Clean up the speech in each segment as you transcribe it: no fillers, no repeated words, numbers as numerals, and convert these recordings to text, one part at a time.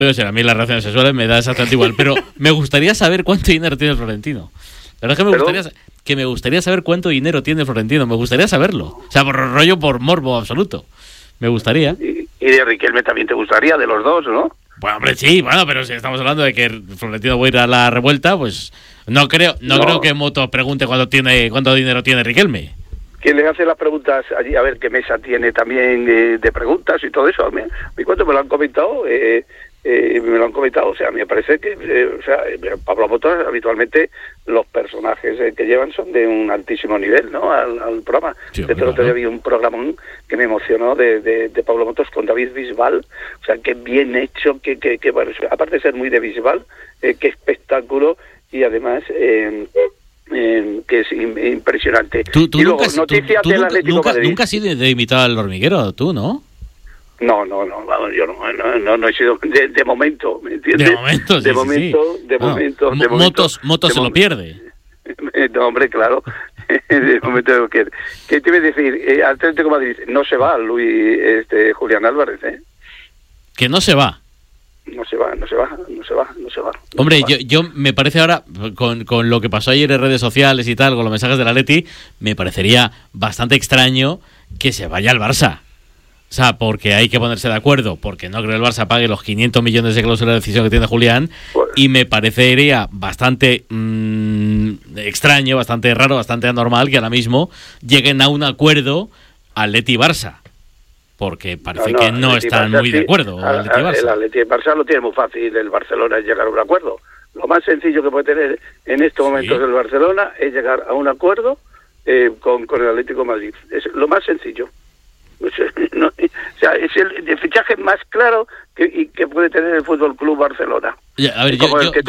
Pero si a mí las relaciones sexuales me da exactamente igual. Pero me gustaría saber cuánto dinero tiene el Florentino. La verdad es que me gustaría saber cuánto dinero tiene el Florentino. Me gustaría saberlo. O sea, por rollo, por morbo absoluto. Me gustaría. Y de Riquelme también te gustaría, de los dos, ¿no? Bueno, hombre, sí, bueno, pero si estamos hablando de que el Florentino va a ir a la revuelta, pues no creo que Moto pregunte cuánto dinero tiene Riquelme. ¿Quién le hace las preguntas allí? A ver qué mesa tiene también de preguntas y todo eso. A mí cuando me lo han comentado, o sea, me parece que, Pablo Motos, habitualmente los personajes que llevan son de un altísimo nivel, ¿no? Al programa. Sí, de otro día vi un programón que me emocionó de Pablo Motos con David Bisbal, o sea, que bien hecho, que bueno, aparte de ser muy de Bisbal, qué espectáculo, y además que es impresionante. Tú y luego, noticias del Atlético de Madrid. Nunca has ido de invitado al hormiguero, tú, ¿no? No, vamos, yo no he sido de momento, ¿me entiendes? De momento, sí. De momento. Motos se lo pierde. No, hombre, claro. De momento, ¿qué te iba a decir? Atlético de Madrid no se va, Julián Álvarez, ¿eh? Que no se va. No se va. Hombre, yo me parece ahora, con lo que pasó ayer en redes sociales y tal, con los mensajes del Atleti, me parecería bastante extraño que se vaya al Barça. O sea, porque hay que ponerse de acuerdo, porque no creo que el Barça pague los 500 millones de cláusula de decisión que tiene Julián, y me parecería bastante extraño, bastante raro, bastante anormal que ahora mismo lleguen a un acuerdo Atleti-Barça. Porque parece que no están muy de acuerdo. El Atleti-Barça lo tiene muy fácil, el Barcelona es llegar a un acuerdo. Lo más sencillo que puede tener en estos momentos el Barcelona es llegar a un acuerdo con el Atlético de Madrid. Es lo más sencillo. O sea, es el fichaje más claro que puede tener el Fútbol Club Barcelona. A ver, como el que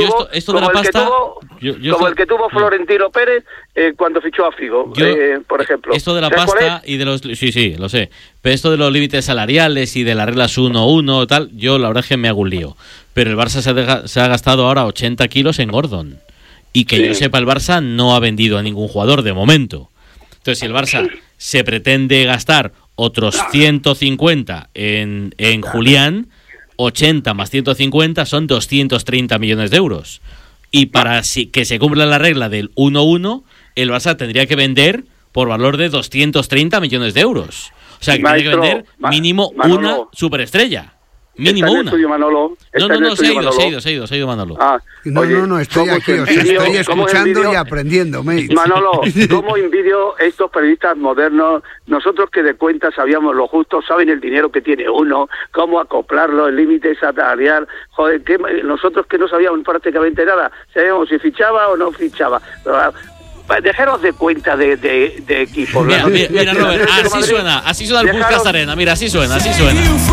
tuvo Florentino Pérez cuando fichó a Figo, por ejemplo. Esto de la pasta y de los... Sí, lo sé. Pero esto de los límites salariales y de las reglas 1-1 tal, yo la verdad es que me hago un lío. Pero el Barça se ha gastado ahora 80 kilos en Gordon. Y que yo sepa, el Barça no ha vendido a ningún jugador de momento. Entonces, si el Barça se pretende gastar otros 150 en Julián, 80 más 150 son 230 millones de euros. Y para que se cumpla la regla del 1-1, el Barça tendría que vender por valor de 230 millones de euros. O sea, que tendría que vender mínimo una superestrella. Mínimo una. Manolo. No, se ha ido Manolo. No, estoy aquí, estoy escuchando y aprendiendo, mate. Manolo, ¿cómo envidio estos periodistas modernos? Nosotros que de cuenta sabíamos lo justo, saben el dinero que tiene uno, cómo acoplarlo, el límite salarial. Joder, nosotros que no sabíamos prácticamente nada, sabíamos si fichaba o no fichaba. Dejaros de cuenta de equipo. Mira, Robert, así suena el Puigdemont Arena. Mira, así suena.